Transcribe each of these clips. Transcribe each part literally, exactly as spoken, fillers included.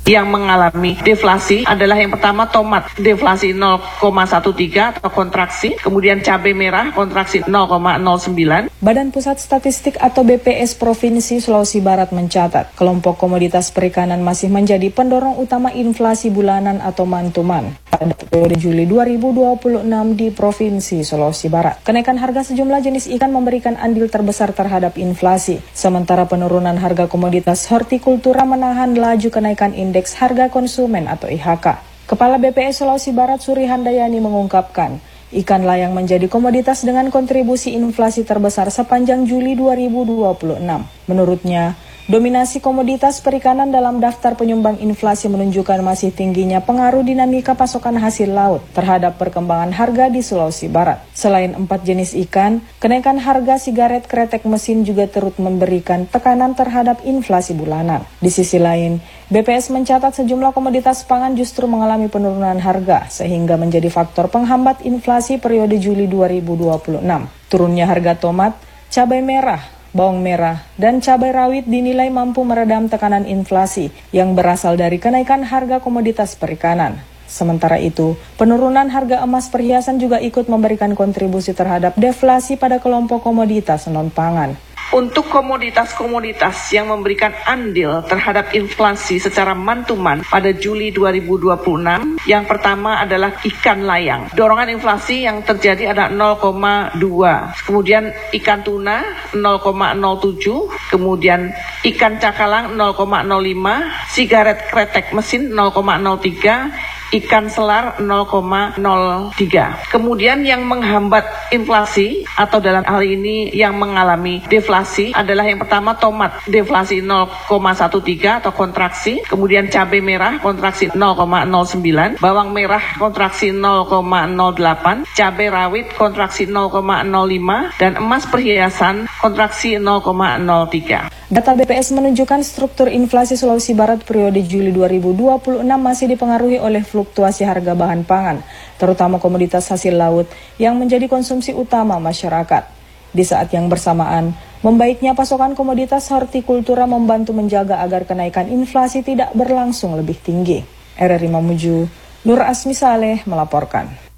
yang mengalami deflasi adalah yang pertama tomat, deflasi nol koma tiga belas atau kontraksi, kemudian cabai merah kontraksi nol koma nol sembilan. Badan Pusat Statistik atau B P S Provinsi Sulawesi Barat mencatat, kelompok komoditas perikanan masih menjadi pendorong utama inflasi bulanan atau mantuman pada periode Juli dua ribu dua puluh enam di Provinsi Sulawesi Barat. Kenaikan harga sejumlah jenis ikan memberikan andil terbesar terhadap inflasi, sementara penurunan harga komoditas hortikultura menahan laju kenaikan indeks harga konsumen atau I H K. Kepala B P S Sulawesi Barat Suri Handayani mengungkapkan, ikan layang menjadi komoditas dengan kontribusi inflasi terbesar sepanjang Juli dua ribu dua puluh enam. Menurutnya, dominasi komoditas perikanan dalam daftar penyumbang inflasi menunjukkan masih tingginya pengaruh dinamika pasokan hasil laut terhadap perkembangan harga di Sulawesi Barat. Selain empat jenis ikan, kenaikan harga sigaret kretek mesin juga turut memberikan tekanan terhadap inflasi bulanan. Di sisi lain, B P S mencatat sejumlah komoditas pangan justru mengalami penurunan harga sehingga menjadi faktor penghambat inflasi periode Juli dua ribu dua puluh enam. Turunnya harga tomat, cabai merah, bawang merah, dan cabai rawit dinilai mampu meredam tekanan inflasi yang berasal dari kenaikan harga komoditas perikanan. Sementara itu, penurunan harga emas perhiasan juga ikut memberikan kontribusi terhadap deflasi pada kelompok komoditas non-pangan. Untuk komoditas-komoditas yang memberikan andil terhadap inflasi secara mantuman pada Juli dua ribu dua puluh enam, yang pertama adalah ikan layang. Dorongan inflasi yang terjadi ada nol koma dua, kemudian ikan tuna nol koma nol tujuh, kemudian ikan cakalang nol koma nol lima, sigaret kretek mesin nol koma nol tiga, ikan selar nol koma nol tiga. Kemudian yang menghambat inflasi atau dalam hal ini yang mengalami deflasi adalah yang pertama tomat, deflasi nol koma tiga belas atau kontraksi, kemudian cabai merah kontraksi nol koma nol sembilan, bawang merah kontraksi nol koma nol delapan, cabai rawit kontraksi nol koma nol lima, dan emas perhiasan kontraksi nol koma nol tiga. Data B P S menunjukkan struktur inflasi Sulawesi Barat periode Juli dua ribu dua puluh enam masih dipengaruhi oleh fluktuasi harga bahan pangan, terutama komoditas hasil laut yang menjadi konsumsi utama masyarakat. Di saat yang bersamaan, membaiknya pasokan komoditas hortikultura membantu menjaga agar kenaikan inflasi tidak berlangsung lebih tinggi. R R I Mamuju, Nur Asmi Saleh melaporkan.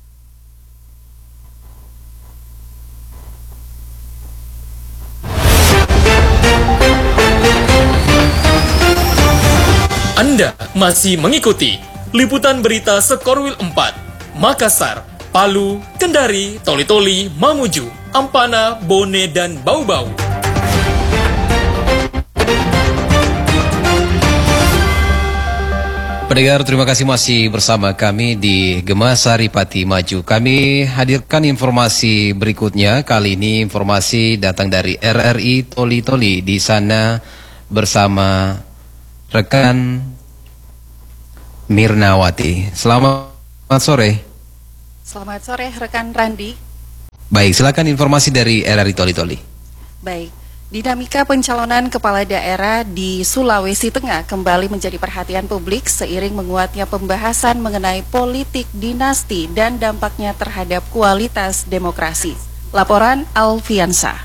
Anda masih mengikuti liputan berita Sekorwil empat, Makassar, Palu, Kendari, Toli-Toli, Mamuju, Ampana, Bone, dan Bau-Bau. Pendengar, terima kasih masih bersama kami di Gema Saripati Maju. Kami hadirkan informasi berikutnya. Kali ini informasi datang dari R R I Toli-Toli. Di sana bersama rekan Mirnawati. Selamat sore. Selamat sore rekan Randi. Baik, silakan informasi dari R R I Toli-Toli. Baik, dinamika pencalonan kepala daerah di Sulawesi Tengah kembali menjadi perhatian publik seiring menguatnya pembahasan mengenai politik dinasti dan dampaknya terhadap kualitas demokrasi. Laporan Alfiansa.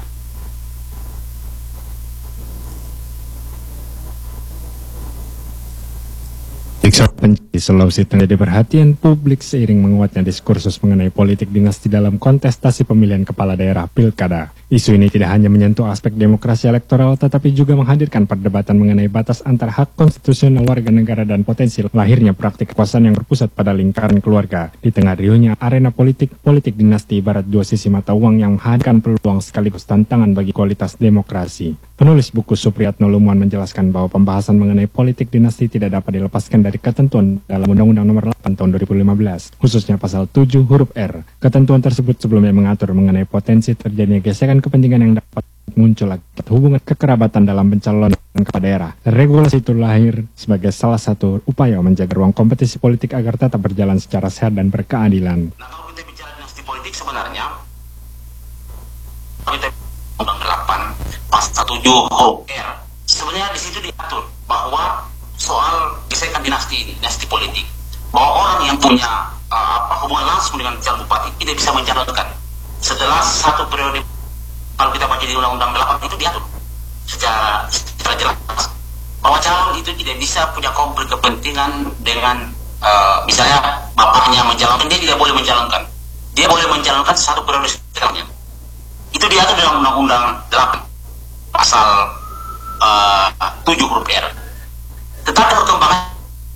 Di Sulawesi Tengah jadi perhatian publik seiring menguatnya diskursus mengenai politik dinasti dalam kontestasi pemilihan kepala daerah pilkada. Isu ini tidak hanya menyentuh aspek demokrasi elektoral, tetapi juga menghadirkan perdebatan mengenai batas antara hak konstitusional warga negara dan potensi lahirnya praktik kekuasaan yang berpusat pada lingkaran keluarga. Di tengah riuhnya arena politik, politik dinasti ibarat dua sisi mata uang yang menghadirkan peluang sekaligus tantangan bagi kualitas demokrasi. Penulis buku Supriyatno Lumuan menjelaskan bahwa pembahasan mengenai politik dinasti tidak dapat dilepaskan dari ketentuan dalam Undang-Undang Nomor delapan Tahun dua ribu lima belas, khususnya pasal tujuh huruf R. Ketentuan tersebut sebelumnya mengatur mengenai potensi terjadinya gesekan kepentingan yang dapat muncul akibat hubungan kekerabatan dalam pencalonan kepala daerah. Regulasi itu lahir sebagai salah satu upaya menjaga ruang kompetisi politik agar tetap berjalan secara sehat dan berkeadilan. Nah, kalau kita bicara dinasti politik sebenarnya, kalau kita Undang delapan pasal tujuh huruf R, sebenarnya di situ diatur bahwa soal gesekan dinasti ini, dinasti politik, bahwa orang yang punya uh, apa hubungan langsung dengan calon bupati tidak bisa mencalonkan setelah satu periode. Kalau kita baca di Undang-Undang delapan itu diatur secara, secara jelas bahwa calon itu tidak bisa punya konflik kepentingan dengan uh, misalnya bapaknya menjalankan, dia tidak boleh menjalankan. Dia boleh menjalankan satu periode setelahnya. Itu diatur dalam Undang-Undang delapan pasal uh, tujuh huruf R. Tetapi perkembangan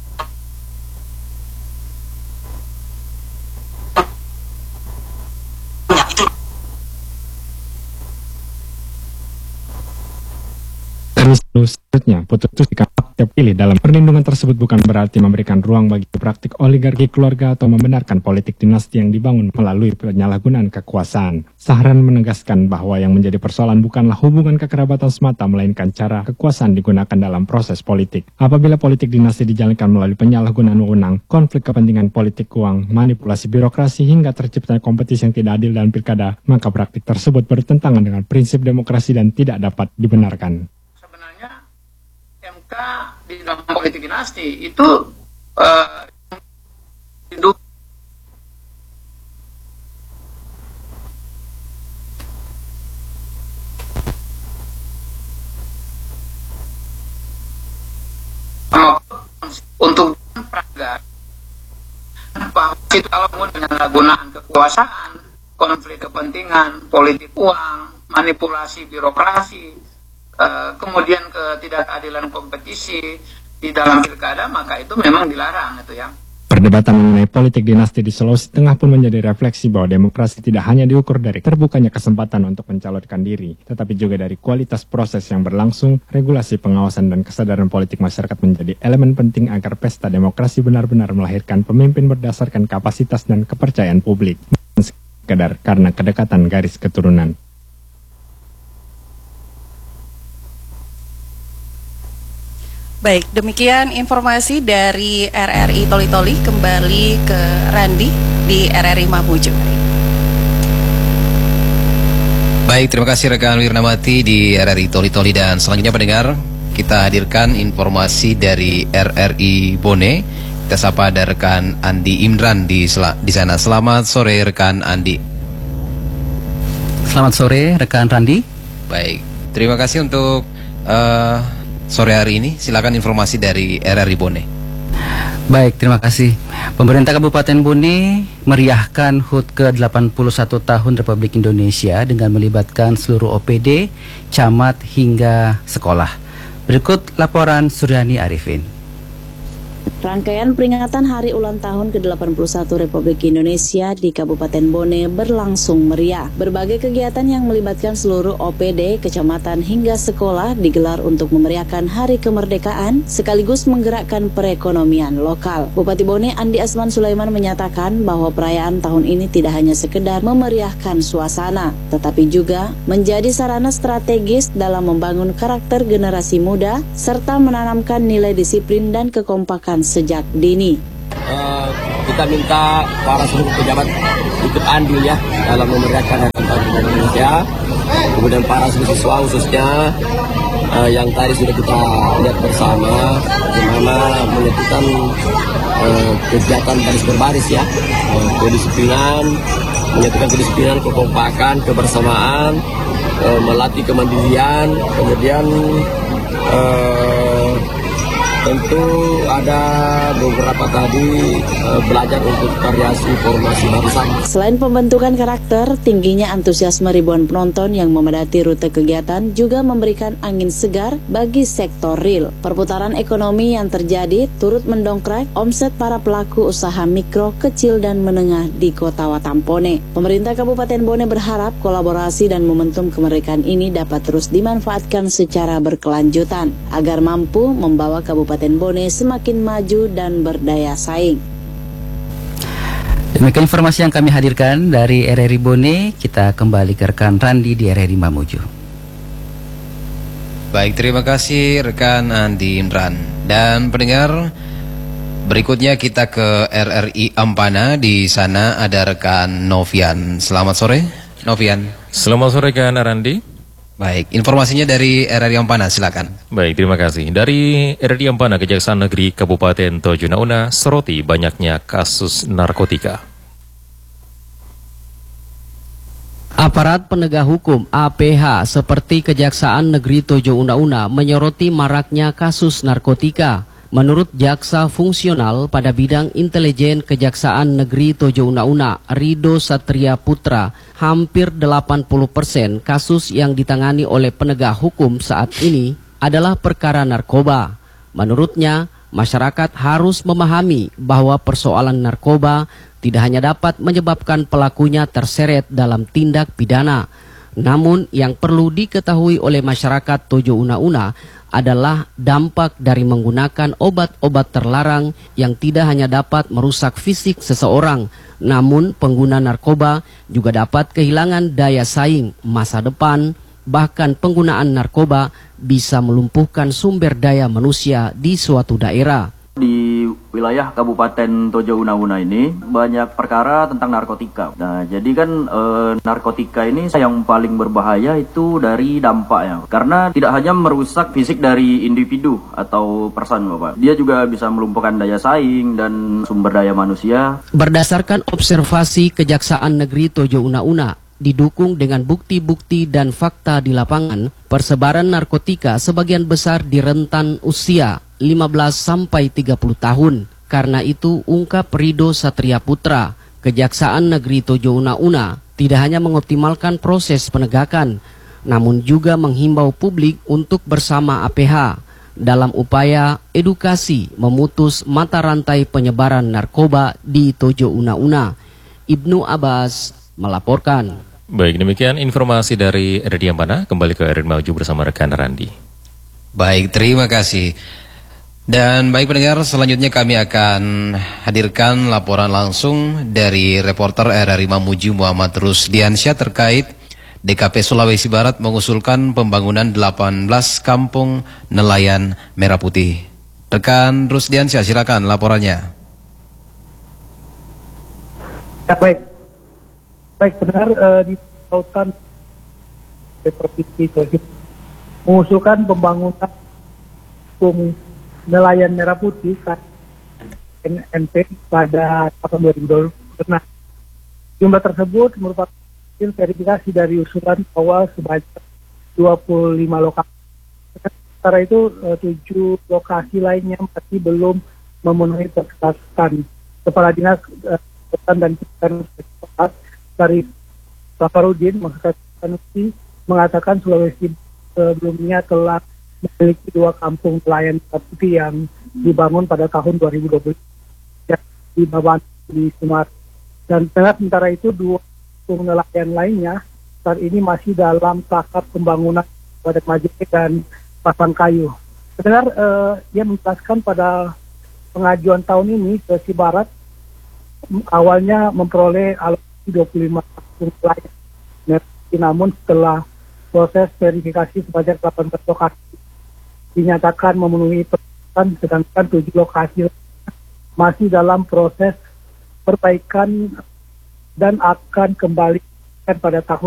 itu selanjutnya, putus-putus terpilih dalam perlindungan tersebut bukan berarti memberikan ruang bagi praktik oligarki keluarga atau membenarkan politik dinasti yang dibangun melalui penyalahgunaan kekuasaan. Sahran menegaskan bahwa yang menjadi persoalan bukanlah hubungan kekerabatan semata, melainkan cara kekuasaan digunakan dalam proses politik. Apabila politik dinasti dijalankan melalui penyalahgunaan wewenang, konflik kepentingan politik uang, manipulasi birokrasi hingga terciptanya kompetisi yang tidak adil dalam pilkada, maka praktik tersebut bertentangan dengan prinsip demokrasi dan tidak dapat dibenarkan. M K di dalam politik dinasti itu uh, hidup untuk praga bahwa itu kalau penyalahgunaan kekuasaan, konflik kepentingan, politik uang, manipulasi birokrasi, Uh, kemudian ketidakadilan kompetisi di dalam pilkada, maka itu memang dilarang itu ya. Perdebatan mengenai politik dinasti di Sulawesi Tengah pun menjadi refleksi bahwa demokrasi tidak hanya diukur dari terbukanya kesempatan untuk mencalonkan diri, tetapi juga dari kualitas proses yang berlangsung. Regulasi pengawasan dan kesadaran politik masyarakat menjadi elemen penting agar pesta demokrasi benar-benar melahirkan pemimpin berdasarkan kapasitas dan kepercayaan publik, bukan sekedar karena kedekatan garis keturunan. Baik, demikian informasi dari R R I Toli Toli. Kembali ke Randi di R R I Mamuju. Baik, terima kasih rekan Wirnamati di R R I Toli Toli. Dan selanjutnya pendengar, kita hadirkan informasi dari R R I Bone. Kita sapa ada rekan Andi Imran di, di sana. Selamat sore rekan Andi. Selamat sore rekan Randi. Baik, terima kasih untuk uh, sore hari ini. Silakan informasi dari R R I Bone. Baik, terima kasih. Pemerintah Kabupaten Bone meriahkan H U T ke delapan puluh satu tahun Republik Indonesia dengan melibatkan seluruh O P D, camat hingga sekolah. Berikut laporan Suryani Arifin. Rangkaian peringatan Hari Ulang Tahun ke delapan puluh satu Republik Indonesia di Kabupaten Bone berlangsung meriah. Berbagai kegiatan yang melibatkan seluruh O P D, kecamatan hingga sekolah digelar untuk memeriahkan Hari Kemerdekaan sekaligus menggerakkan perekonomian lokal. Bupati Bone Andi Asman Sulaiman menyatakan bahwa perayaan tahun ini tidak hanya sekedar memeriahkan suasana, tetapi juga menjadi sarana strategis dalam membangun karakter generasi muda serta menanamkan nilai disiplin dan kekompakan sejak dini. Uh, kita minta para seluruh pejabat ikut andil ya dalam memeriahkan Hari Ulang Tahun Indonesia. Kemudian para siswa khususnya uh, yang tadi sudah kita lihat bersama, bagaimana menyatukan uh, kegiatan baris berbaris ya, uh, kedisiplinan, menyatukan kedisiplinan, kekompakan, kebersamaan, uh, melatih kemandirian, kemudian uh, tentu ada beberapa tadi uh, belajar untuk variasi formasi barisan. Selain pembentukan karakter, tingginya antusiasme ribuan penonton yang memadati rute kegiatan juga memberikan angin segar bagi sektor real. Perputaran ekonomi yang terjadi turut mendongkrak omset para pelaku usaha mikro, kecil, dan menengah di Kota Watampone. Pemerintah Kabupaten Bone berharap kolaborasi dan momentum kemerdekaan ini dapat terus dimanfaatkan secara berkelanjutan agar mampu membawa Kabupaten Bone semakin maju dan berdaya saing. Demikian informasi yang kami hadirkan dari R R I Bone. Kita kembali ke rekan Randi di R R I Mamuju. Baik, terima kasih rekan Andi Imran. Dan pendengar, berikutnya kita ke R R I Ampana. Di sana ada rekan Novian. Selamat sore, Novian. Selamat sore rekan Randi. Baik, informasinya dari R R I Ampana, silakan. Baik, terima kasih. Dari R R I Ampana, Kejaksaan Negeri Kabupaten Tojo Nauna soroti banyaknya kasus narkotika. Aparat penegak hukum A P H seperti Kejaksaan Negeri Tojo Una-Una menyoroti maraknya kasus narkotika. Menurut Jaksa Fungsional pada bidang intelijen Kejaksaan Negeri Tojo Una-Una, Rido Satria Putra, hampir delapan puluh persen kasus yang ditangani oleh penegak hukum saat ini adalah perkara narkoba. Menurutnya, masyarakat harus memahami bahwa persoalan narkoba tidak hanya dapat menyebabkan pelakunya terseret dalam tindak pidana. Namun yang perlu diketahui oleh masyarakat Tojo Una-Una adalah dampak dari menggunakan obat-obat terlarang yang tidak hanya dapat merusak fisik seseorang, namun pengguna narkoba juga dapat kehilangan daya saing, masa depan, bahkan penggunaan narkoba bisa melumpuhkan sumber daya manusia di suatu daerah. Di wilayah Kabupaten Tojo Una-Una ini banyak perkara tentang narkotika. Nah, jadi kan e, narkotika ini yang paling berbahaya itu dari dampaknya. Karena tidak hanya merusak fisik dari individu atau person, Bapak. Dia juga bisa melumpuhkan daya saing dan sumber daya manusia. Berdasarkan observasi Kejaksaan Negeri Tojo Una-Una, didukung dengan bukti-bukti dan fakta di lapangan, persebaran narkotika sebagian besar di rentan usia lima belas sampai tiga puluh tahun. Karena itu, ungkap Rido Satria Putra, Kejaksaan Negeri Tojo Una-Una tidak hanya mengoptimalkan proses penegakan, namun juga menghimbau publik untuk bersama A P H dalam upaya edukasi memutus mata rantai penyebaran narkoba di Tojo Una-Una. Ibnu Abbas melaporkan. Baik, demikian informasi dari R D Ampana. Kembali ke R D Maju bersama rekan Randi. Baik, terima kasih. Dan baik pendengar, selanjutnya kami akan hadirkan laporan langsung dari reporter R R I Mamuju Muhammad Rusdiansyah terkait D K P Sulawesi Barat mengusulkan pembangunan delapan belas kampung nelayan merah putih. Rekan Rusdiansyah, silakan laporannya. Ya, baik. Baik, benar uh, di Lautan Provinsi Sulawesi mengusulkan pembangunan kampung nelayan merah putih N N P pada tahun dua ribu dua puluh. Nah, jumlah tersebut merupakan hasil verifikasi dari usulan awal sebanyak dua puluh lima lokasi. Sementara itu tujuh lokasi lainnya masih belum memenuhi persyaratan. Kepala Dinas Hutan dan Kehutanan dari Safarudin mengatakan Sulawesi sebelumnya telah memiliki dua kampung nelayan putih yang dibangun pada tahun dua ribu dua puluh di Baban di Sumatera. Dan sementara itu dua kampung nelayan lainnya saat ini masih dalam tahap pembangunan pada Majene dan Pasangkayu. Sebenarnya eh, dia menjelaskan pada pengajuan tahun ini Sulawesi Barat awalnya memperoleh alokasi dua puluh lima kampung nelayan, namun setelah proses verifikasi sebanyak delapan belas lokasi dinyatakan memenuhi persyaratan, sedangkan tujuh lokasi masih dalam proses perbaikan dan akan kembali pada tahun